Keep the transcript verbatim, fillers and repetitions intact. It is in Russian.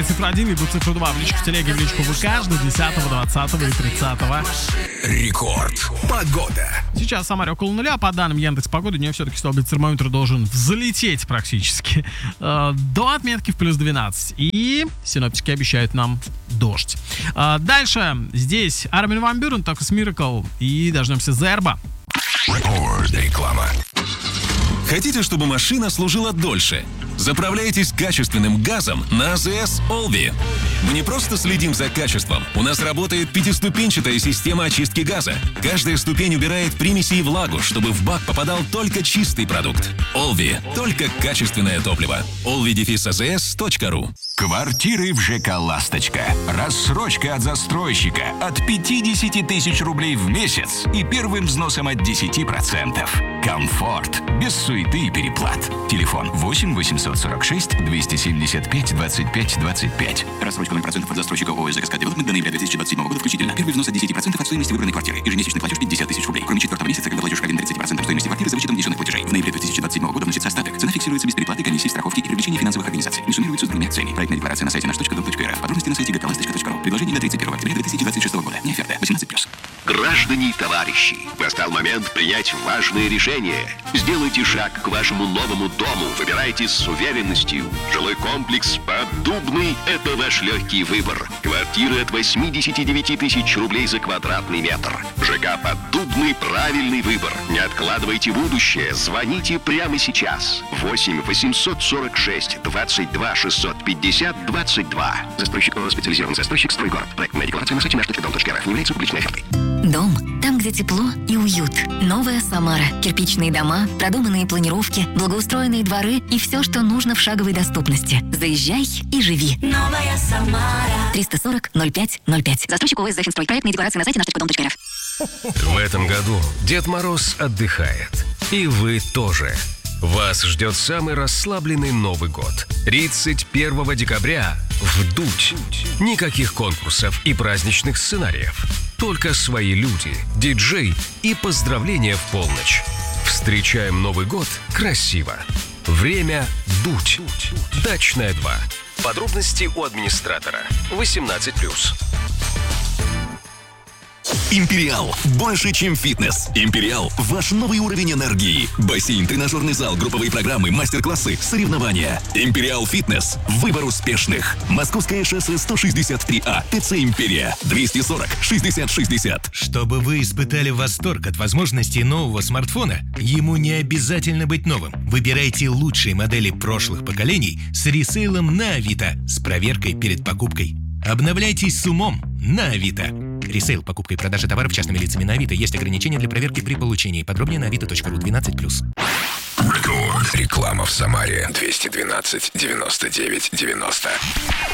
Цифра один, либо цифра два в личку телеги, в личку ВК, жду десятого, двадцатого и тридцатого. Рекорд. Погода. Сейчас в Самаре около нуля, по данным Яндекс.Погоды, днем все-таки столбик термометра должен взлететь практически э, до отметки в плюс двенадцать. И синоптики обещают нам дождь. Э, дальше здесь Армин ван Бюрен, только с Miracle, и дождемся Зерба. Реклама. Хотите, чтобы машина служила дольше? Заправляйтесь качественным газом на АЗС Олви. Мы не просто следим за качеством. У нас работает пятиступенчатая система очистки газа. Каждая ступень убирает примеси и влагу, чтобы в бак попадал только чистый продукт. Олви. Только качественное топливо. олви дефис а зэ эс точка ру. Квартиры в ЖК «Ласточка». Рассрочка от застройщика от пятьдесят тысяч рублей в месяц и первым взносом от десять процентов. Комфорт. Без суеты и переплат. Телефон восемь восемьсот сорок шесть двести семьдесят пять двадцать пять двадцать пять. Рассрочка ноль процентов от застройщика ООО «ЗКСК Девелопмент» до ноября две тысячи двадцать седьмого года включительно. Первый взнос от десять процентов от стоимости выбранной квартиры. Ежемесячный платеж пятьдесят тысяч рублей. Кроме четвертого месяца, когда платеж равен тридцати процентам стоимости квартиры за вычетом внесенных платежей. В ноябре две тысячи двадцать седьмого года вносится остаток. Цена фиксируется без переплаты, комиссии, страховки и привлечения финансовых организаций. Не суммируется с другими акциями. Проектная декларация на сайте наш точка дом точка эр эф. Подробности на сайте гкаласточка точка ру. Предложение до тридцать первого октября две тысячи двадцать шестого года. Не оферта. восемнадцать плюс. Граждане и товарищи, настал момент принять важные решения. Сделайте шаг к вашему новому дому. Выбирайте с уверенностью. Жилой комплекс Поддубный – это ваш легкий выбор. Квартиры от восемьдесят девять тысяч рублей за квадратный метр. ЖК Поддубный – правильный выбор. Не откладывайте будущее. Звоните прямо сейчас. восемь восемьсот сорок шесть двадцать два шестьсот пятьдесят двадцать два. Застройщик ООО «Специализированный застройщик «Стройгород». Проектная декларация на сайте наш точка дом точка эр эф. Не является публичной офертой. Дом – там, где тепло и уют. Новая Самара. Кирпичные дома, продуманные планировки, благоустроенные дворы и все, что нужно в шаговой доступности. Заезжай и живи. Новая Самара. триста сорок ноль пять ноль пять. Застройщик ООО «Захинстрой». Проектные декларации на сайте наш точка дом точка эр эф. В этом году Дед Мороз отдыхает. И вы тоже. Вас ждет самый расслабленный Новый год. тридцать первого декабря вдуть. Никаких конкурсов и праздничных сценариев. Только свои люди, диджей и поздравления в полночь. Встречаем Новый год красиво. Время дуть. Дачная два. Подробности у администратора. восемнадцать плюс. Империал. Больше, чем фитнес. Империал – ваш новый уровень энергии. Бассейн, тренажерный зал, групповые программы, мастер-классы, соревнования. Империал Фитнес. Выбор успешных. Московское шоссе сто шестьдесят три А. ТЦ «Империя». двести сорок шестьдесят шестьдесят. Чтобы вы испытали восторг от возможностей нового смартфона, ему не обязательно быть новым. Выбирайте лучшие модели прошлых поколений с ресейлом на Авито с проверкой перед покупкой. Обновляйтесь с умом на Авито. Ресейл, покупка и продажа товаров частными лицами на Авито. Есть ограничения для проверки при получении. Подробнее на авито точка ру. двенадцать плюс. Рекорд. Реклама в Самаре. двести двенадцать девяносто девять девяносто.